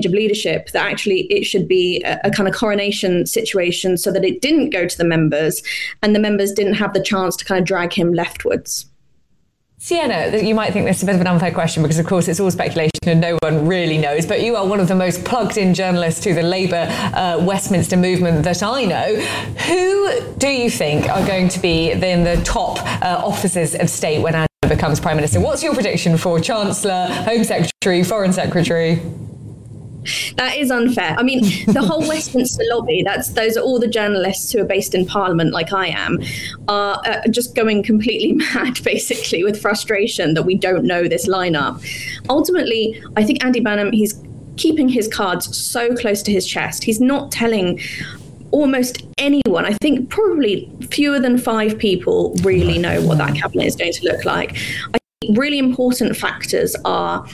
change of leadership, that actually it should be a kind of coronation situation so that it didn't go to the members and the members didn't have the chance to kind of drag him leftwards. Sienna, you might think this is a bit of an unfair question because, of course, it's all speculation and no one really knows, but you are one of the most plugged-in journalists to the Labour Westminster movement that I know. Who do you think are going to be in the top offices of state when Andrew becomes Prime Minister? What's your prediction for Chancellor, Home Secretary, Foreign Secretary? That is unfair. I mean, the whole Westminster lobby, those are all the journalists who are based in Parliament, like I am, are just going completely mad, basically, with frustration that we don't know this lineup. Ultimately, I think Andy Burnham, he's keeping his cards so close to his chest. He's not telling almost anyone. I think probably fewer than 5 people really know what that cabinet is going to look like. I think really important factors are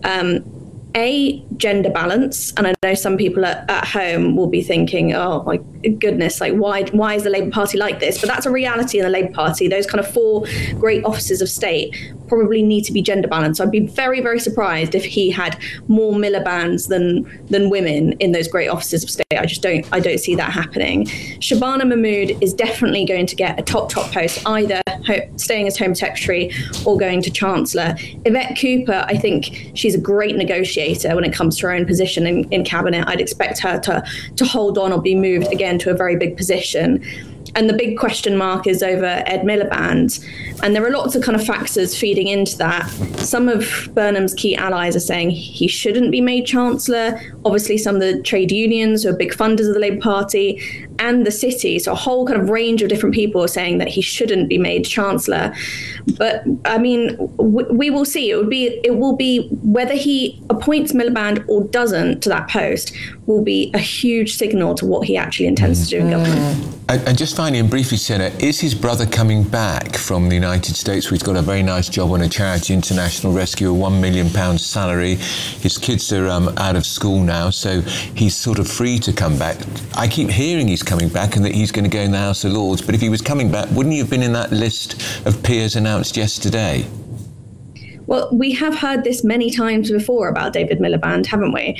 gender balance, and I know some people at home will be thinking, oh my goodness, like why is the Labour Party like this? But that's a reality in the Labour Party. Those kind of 4 great offices of state probably need to be gender balanced. So I'd be very, very surprised if he had more Milibands than women in those great offices of state. I don't see that happening. Shabana Mahmood is definitely going to get a top post, either staying as Home Secretary or going to Chancellor. Yvette Cooper, I think she's a great negotiator when it comes to her own position in Cabinet. I'd expect her to hold on or be moved again to a very big position. And the big question mark is over Ed Miliband. And there are lots of kind of factors feeding into that. Some of Burnham's key allies are saying he shouldn't be made Chancellor. Obviously, some of the trade unions who are big funders of the Labour Party and the city. So a whole kind of range of different people are saying that he shouldn't be made Chancellor. But I mean, we will see. It will be whether he appoints Miliband or doesn't to that post will be a huge signal to what he actually intends to do in government. And just finally and briefly, Senna, is his brother coming back from the United States, where he's got a very nice job on a charity, International Rescue, a £1 million salary? His kids are out of school now, so he's sort of free to come back. I keep hearing he's coming back and that he's going to go in the House of Lords, but if he was coming back, wouldn't he have been in that list of peers announced yesterday? Well, we have heard this many times before about David Miliband, haven't we?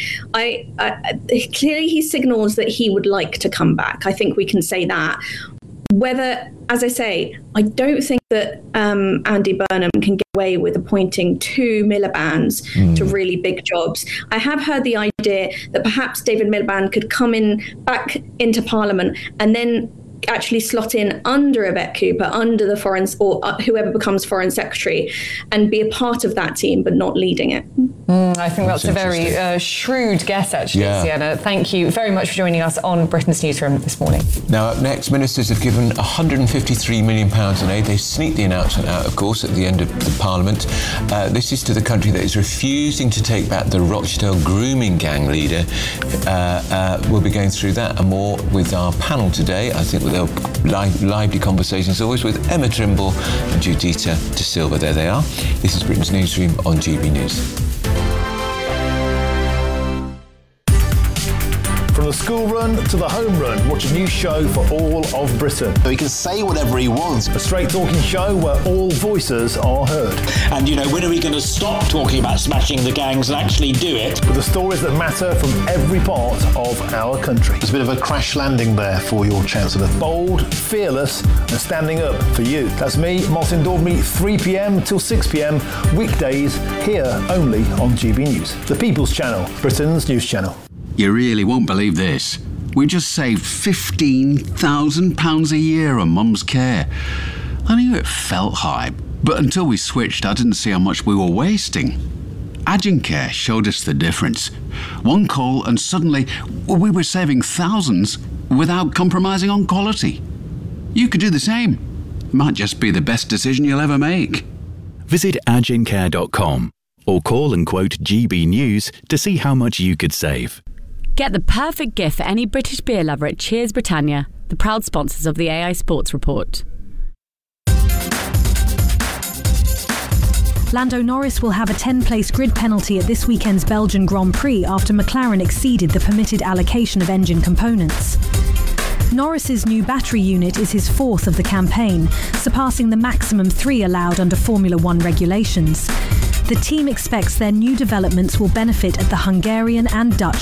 Clearly he signals that he would like to come back. I think we can say that. Whether, as I say, I don't think that Andy Burnham can get away with appointing 2 Milibands to really big jobs. I have heard the idea that perhaps David Miliband could come back into Parliament and then actually slot in under Yvette Cooper, under the foreign, or whoever becomes Foreign Secretary, and be a part of that team, but not leading it. I think that's a very shrewd guess, actually, Sienna. Thank you very much for joining us on Britain's Newsroom this morning. Now, up next, ministers have given £153 million in aid. They sneaked the announcement out, of course, at the end of the Parliament. This is to the country that is refusing to take back the Rochdale grooming gang leader. We'll be going through that and more with our panel today. I think they'll lively conversations, always, with Emma Trimble and Judita De Silva. There they are. This is Britain's Newsroom on GB News. From the school run to the home run, watch a new show for all of Britain. He can say whatever he wants. A straight talking show where all voices are heard. And, when are we going to stop talking about smashing the gangs and actually do it? With the stories that matter from every part of our country. It's a bit of a crash landing there for your Chancellor. Bold, fearless and standing up for you. That's me, Martin Daubney, 3pm till 6pm, weekdays, here only on GB News. The People's Channel, Britain's news channel. You really won't believe this. We just saved £15,000 a year on Mum's care. I knew it felt high, but until we switched, I didn't see how much we were wasting. Agencare showed us the difference. One call and suddenly we were saving thousands without compromising on quality. You could do the same. Might just be the best decision you'll ever make. Visit agencare.com or call and quote GB News to see how much you could save. Get the perfect gift for any British beer lover at Cheers Britannia, the proud sponsors of the AI Sports Report. Lando Norris will have a 10-place grid penalty at this weekend's Belgian Grand Prix after McLaren exceeded the permitted allocation of engine components. Norris's new battery unit is his 4th of the campaign, surpassing the maximum 3 allowed under Formula One regulations. The team expects their new developments will benefit at the Hungarian and Dutch